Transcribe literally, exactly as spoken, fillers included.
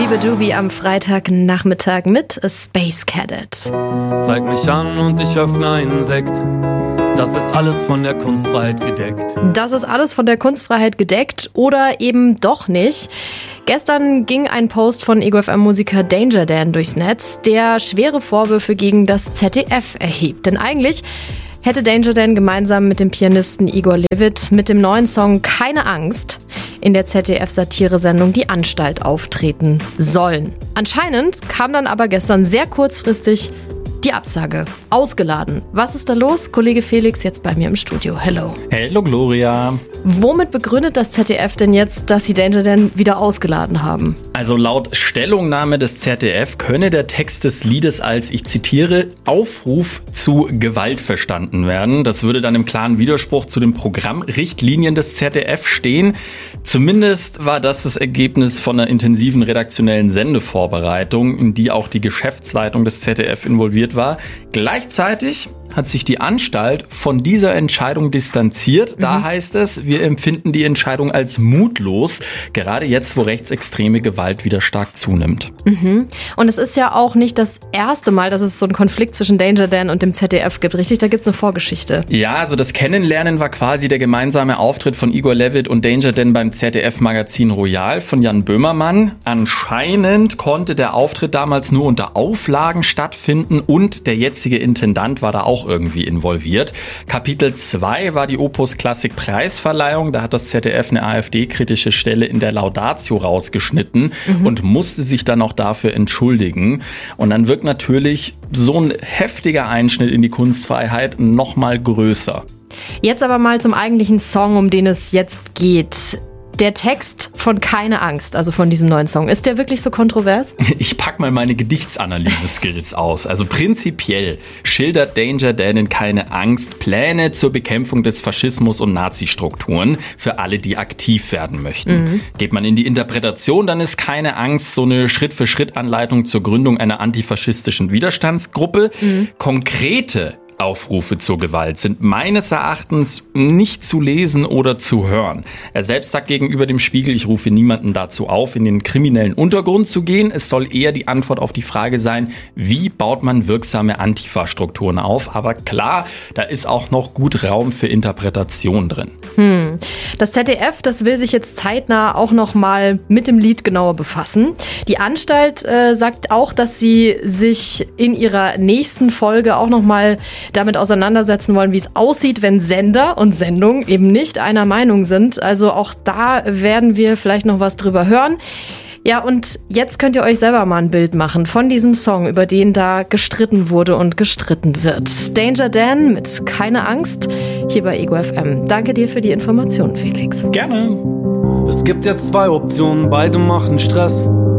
Bibi Dubi am Freitagnachmittag mit A Space Cadet. Zeig mich an und ich öffne einen Sekt. Das ist alles von der Kunstfreiheit gedeckt. Das ist alles von der Kunstfreiheit gedeckt oder eben doch nicht. Gestern ging ein Post von Ego F M-Musiker Danger Dan durchs Netz, der schwere Vorwürfe gegen das Z D F erhebt. Denn eigentlich hätte Danger Dan gemeinsam mit dem Pianisten Igor Levit mit dem neuen Song Keine Angst in der Z D F-Satiresendung Die Anstalt auftreten sollen. Anscheinend kam dann aber gestern sehr kurzfristig die Absage. Ausgeladen. Was ist da los? Kollege Felix jetzt bei mir im Studio. Hello. Hello, Gloria. Womit begründet das Z D F denn jetzt, dass sie Danger Dan wieder ausgeladen haben? Also laut Stellungnahme des Z D F könne der Text des Liedes als, ich zitiere, Aufruf zu Gewalt verstanden werden. Das würde dann im klaren Widerspruch zu den Programmrichtlinien des Z D F stehen. Zumindest war das das Ergebnis von einer intensiven redaktionellen Sendevorbereitung, in die auch die Geschäftsleitung des Z D F involviert war. Gleichzeitig hat sich die Anstalt von dieser Entscheidung distanziert. Da mhm. heißt es, wir empfinden die Entscheidung als mutlos, gerade jetzt, wo rechtsextreme Gewalt wieder stark zunimmt. Mhm. Und es ist ja auch nicht das erste Mal, dass es so einen Konflikt zwischen Danger Dan und dem Z D F gibt, richtig? Da gibt es eine Vorgeschichte. Ja, also das Kennenlernen war quasi der gemeinsame Auftritt von Igor Levit und Danger Dan beim Z D F-Magazin Royal von Jan Böhmermann. Anscheinend konnte der Auftritt damals nur unter Auflagen stattfinden und der jetzige Intendant war da auch irgendwie involviert. Kapitel zwei war die Opus Klassik Preisverleihung. Da hat das Z D F eine AfD-kritische Stelle in der Laudatio rausgeschnitten mhm. und musste sich dann auch dafür entschuldigen. Und dann wirkt natürlich so ein heftiger Einschnitt in die Kunstfreiheit noch mal größer. Jetzt aber mal zum eigentlichen Song, um den es jetzt geht. Der Text von Keine Angst, also von diesem neuen Song, ist der wirklich so kontrovers? Ich pack mal meine Gedichtsanalyse-Skills aus. Also prinzipiell schildert Danger Dan in Keine Angst Pläne zur Bekämpfung des Faschismus und Nazi-Strukturen für alle, die aktiv werden möchten. Mhm. Geht man in die Interpretation, dann ist Keine Angst so eine Schritt-für-Schritt-Anleitung zur Gründung einer antifaschistischen Widerstandsgruppe. Mhm. Konkrete Aufrufe zur Gewalt sind meines Erachtens nicht zu lesen oder zu hören. Er selbst sagt gegenüber dem Spiegel, ich rufe niemanden dazu auf, in den kriminellen Untergrund zu gehen. Es soll eher die Antwort auf die Frage sein, wie baut man wirksame Antifa-Strukturen auf? Aber klar, da ist auch noch gut Raum für Interpretation drin. Hm. Das Z D F, das will sich jetzt zeitnah auch noch mal mit dem Lied genauer befassen. Die Anstalt äh, sagt auch, dass sie sich in ihrer nächsten Folge auch noch mal damit auseinandersetzen wollen, wie es aussieht, wenn Sender und Sendung eben nicht einer Meinung sind. Also auch da werden wir vielleicht noch was drüber hören. Ja, und jetzt könnt ihr euch selber mal ein Bild machen von diesem Song, über den da gestritten wurde und gestritten wird. Danger Dan mit Keine Angst hier bei Ego F M. Danke dir für die Informationen, Felix. Gerne. Es gibt jetzt zwei Optionen, beide machen Stress.